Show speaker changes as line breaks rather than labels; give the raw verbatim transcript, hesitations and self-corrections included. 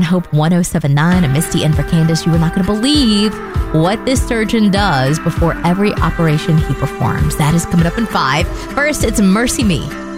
on Hope one oh seven point nine. I'm Misty in for Candace. You are not going to believe what this surgeon does before every operation he performs. That is coming up in five. First, it's Mercy Me.